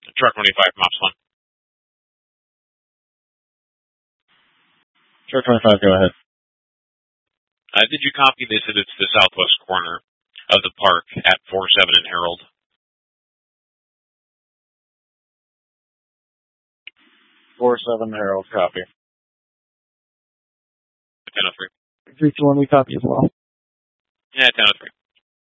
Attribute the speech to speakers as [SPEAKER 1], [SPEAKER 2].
[SPEAKER 1] Truck 25, Mops 1.
[SPEAKER 2] Truck 25, go ahead.
[SPEAKER 1] Did you copy this? It's the southwest corner of the park at 47 and Harold.
[SPEAKER 2] 47 Harold, copy.
[SPEAKER 1] 1003.
[SPEAKER 2] 321, we copy as well.
[SPEAKER 1] Yeah, 1003.